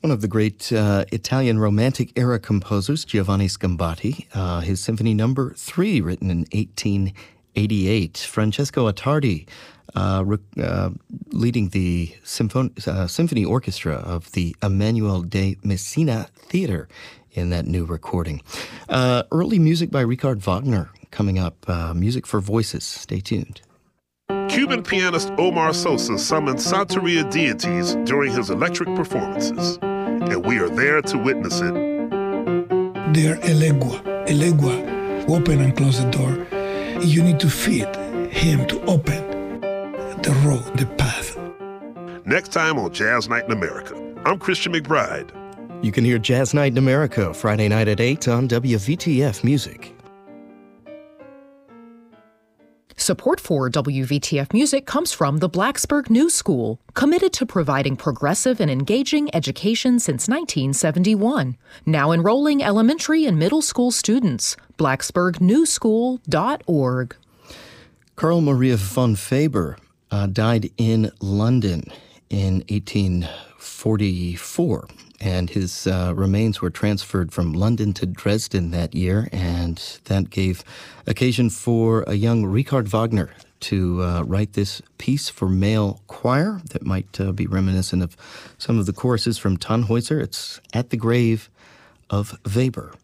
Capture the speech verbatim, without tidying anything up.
One of the great uh, Italian Romantic era composers, Giovanni Sgambati, uh, his Symphony Number Three, written in eighteen eighty-eight. Francesco Attardi, uh, re- uh, leading the symphon- uh, symphony orchestra of the Emanuel de Messina Theater in that new recording. Uh, early music by Richard Wagner coming up. Uh, music for voices. Stay tuned. Cuban pianist Omar Sosa summoned Santeria deities during his electric performances, and we are there to witness it. They're elegua, elegua, open and close the door. You need to feed him to open the road, the path. Next time on Jazz Night in America, I'm Christian McBride. You can hear Jazz Night in America Friday night at eight on W V T F Music. Support for W V T F Music comes from the Blacksburg New School, committed to providing progressive and engaging education since nineteen seventy-one. Now enrolling elementary and middle school students. blacksburg new school dot org. Carl Maria von Faber uh, died in London in eighteen forty-four, and his uh, remains were transferred from London to Dresden that year, and that gave occasion for a young Richard Wagner to uh, write this piece for male choir that might uh, be reminiscent of some of the choruses from Tannhäuser. It's At the Grave of Weber.